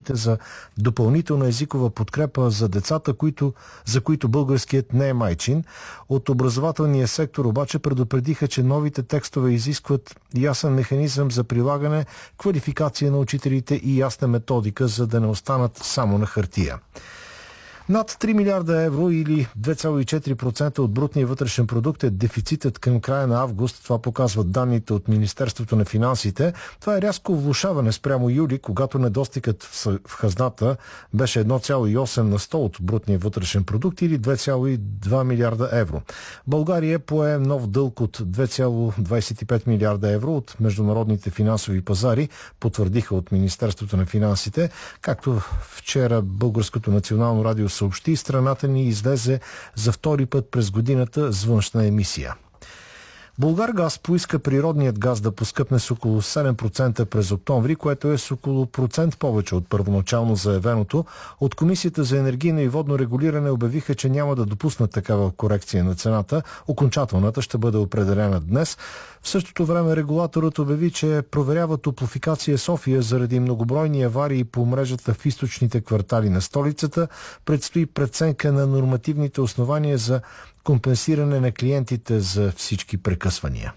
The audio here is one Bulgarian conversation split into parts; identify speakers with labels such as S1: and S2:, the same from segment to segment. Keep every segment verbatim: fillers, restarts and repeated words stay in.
S1: възможностите за допълнителна езикова подкрепа за децата, които, за които българският не е майчин. От образователния сектор обаче предупредиха, че новите текстове изискват ясен механизъм за прилагане, квалификация на учителите и ясна методика, за да не останат само на хартия. Над три милиарда евро или две цяло и четири процента от брутния вътрешен продукт е дефицитът към края на август. Това показват данните от Министерството на финансите. Това е рязко влошаване спрямо юли, когато недостигът в хазната беше едно цяло и осем на сто от брутния вътрешен продукт или две цяло и два милиарда евро. България пое нов дълг от две цяло двадесет и пет милиарда евро от международните финансови пазари, потвърдиха от Министерството на финансите. Както вчера Българското национално радио съобщи, страната ни излезе за втори път през годината с външна емисия. Булгаргаз поиска природният газ да поскъпне с около седем процента през октомври, което е с около процент повече от първоначално заявеното. От Комисията за енергийно и водно регулиране обявиха, че няма да допуснат такава корекция на цената. Окончателната ще бъде определена днес. В същото време регулаторът обяви, че проверява Топлофикация София заради многобройни аварии по мрежата в източните квартали на столицата. Предстои преценка на нормативните основания за компенсиране на клиентите за всички прекъсвания.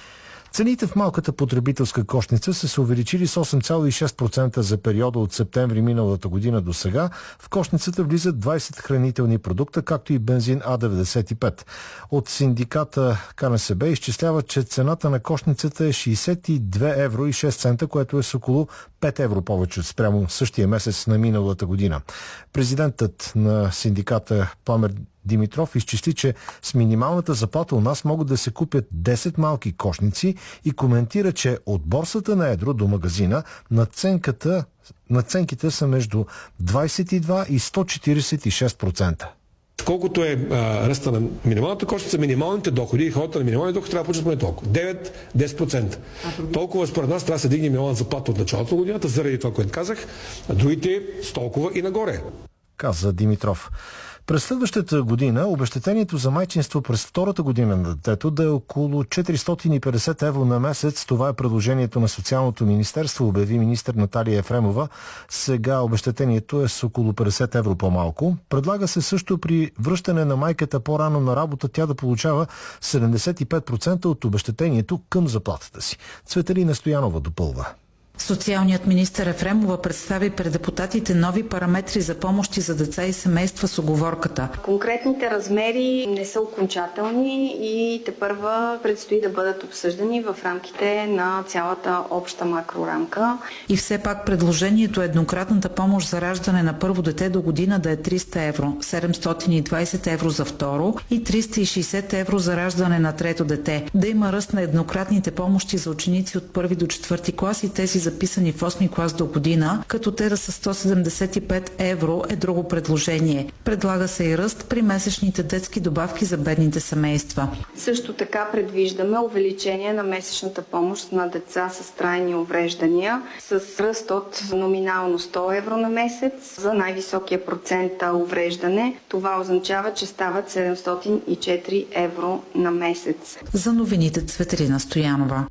S1: Цените в малката потребителска кошница са се увеличили с осем цяло и шест процента за периода от септември миналата година до сега. В кошницата влизат двадесет хранителни продукта, както и бензин А деветдесет и пет. От синдиката КНСБ изчисляват, че цената на кошницата е шейсет и две евро и шест цента, което е с около пет евро повече спрямо същия месец на миналата година. Президентът на синдиката Пламен Димитров изчисли, че с минималната заплата у нас могат да се купят десет малки кошници и коментира, че от борсата на едро до магазина надценката, надценките са между двадесет и два и сто четиридесет и шест процента.
S2: Колкото е а, ръста на минималната кошница, минималните доходи и хората на минимални доходи трябва да получат поне толкова. девет до десет процента. Толкова според нас трябва да се дигне минимална заплата от началото на годината, заради това, което казах, а другите с толкова и нагоре.
S1: Каза Димитров. През следващата година обезщетението за майчинство през втората година на детето да е около четиристотин и петдесет евро на месец. Това е предложението на Социалното министерство, обяви министър Наталия Ефремова. Сега обезщетението е с около петдесет евро по-малко. Предлага се също при връщане на майката по-рано на работа тя да получава седемдесет и пет процента от обезщетението към заплатата си. Цветелина Стоянова допълва.
S3: Социалният министър Ефремова представи пред депутатите нови параметри за помощи за деца и семейства с уговорката.
S4: Конкретните размери не са окончателни и тепърва предстои да бъдат обсъждани в рамките на цялата обща макрорамка.
S3: И все пак предложението е еднократната помощ за раждане на първо дете до година да е триста евро, седемстотин и двадесет евро за второ и триста и шейсет евро за раждане на трето дете. Да има ръст на еднократните помощи за ученици от първи до четвърти клас и тези записани в осми клас до година, като те да са сто седемдесет и пет евро е друго предложение. Предлага се и ръст при месечните детски добавки за бедните семейства.
S4: Също така предвиждаме увеличение на месечната помощ на деца с трайни увреждания с ръст от номинално сто евро на месец. За най-високия процент увреждане това означава, че стават седемстотин и четири евро на месец.
S3: За новините Цветелина Стоянова.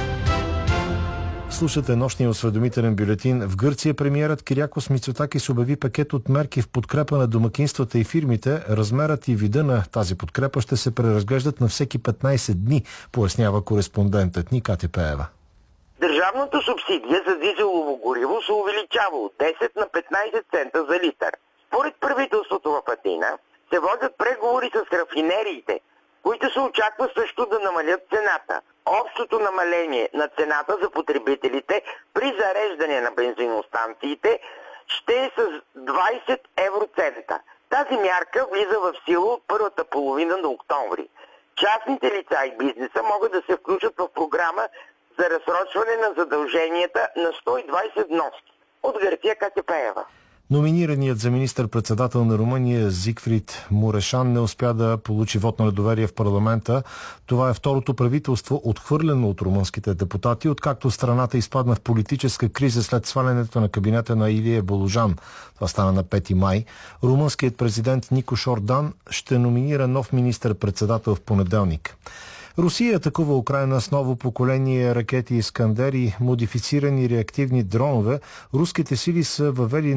S1: Слушате нощния осведомителен бюлетин. В Гърция премиерът Кириакос Мицотакис обяви пакет от мерки в подкрепа на домакинствата и фирмите. Размерът и вида на тази подкрепа ще се преразглеждат на всеки петнадесет дни, пояснява кореспондентът ни Катя Пеева.
S5: Държавната субсидия за дизелово гориво се увеличава от десет на петнадесет цента за литър. Според правителството в Атина се водят преговори с рафинериите, които се очаква също да намалят цената. Общото намаление на цената за потребителите при зареждане на бензиностанциите ще е с двадесет евроцента. Тази мярка влиза в сила от първата половина на октомври. Частните лица и бизнеса могат да се включат в програма за разсрочване на задълженията на сто и двадесет вноски. От Гърция Катя Пеева.
S1: Номинираният за министър-председател на Румъния Зигфрид Мурешан не успя да получи вот на недоверие в парламента. Това е второто правителство, отхвърлено от румънските депутати, откакто страната изпадна в политическа криза след свалянето на кабинета на Илия Болужан. Това стана на пети май. Румънският президент Никош Ордан ще номинира нов министър-председател в понеделник. Русия атакува Украйна с ново поколение ракети Искандер и модифицирани реактивни дронове. Руските сили са въвели